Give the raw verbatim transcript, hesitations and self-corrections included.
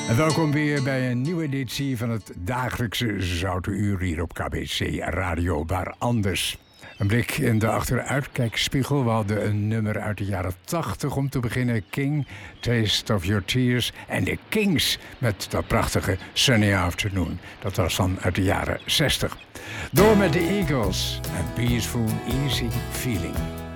En welkom weer bij een nieuwe editie van het dagelijkse Zoute Uur hier op K B C Radio Waar Anders. Een blik in de achteruitkijkspiegel. We hadden een nummer uit de jaren tachtig om te beginnen. King, Taste of Your Tears. En de Kings met dat prachtige Sunny Afternoon. Dat was dan uit de jaren zestig. Door met de Eagles en Peaceful Easy Feeling.